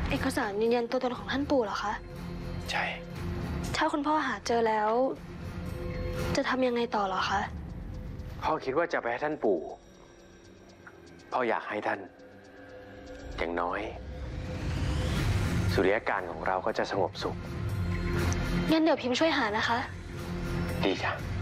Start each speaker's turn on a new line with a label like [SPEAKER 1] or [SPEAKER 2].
[SPEAKER 1] เอกสารยืนยันตัวตนของท่านปู่เหรอคะ
[SPEAKER 2] ใช่
[SPEAKER 1] ถ้าคุณพ่อหาเจอแล้ว จะทำยังไงต่อเหรอคะ
[SPEAKER 2] พ่อคิดว่าจะไปให้ท่านปู่พ่ออยากให้ท่านอย่างน้อยสุริยการของเราก็จะสงบสุข
[SPEAKER 1] งั้นเดี๋ยวพิมพ์ช่วยหานะคะ
[SPEAKER 2] ดีจ้ะ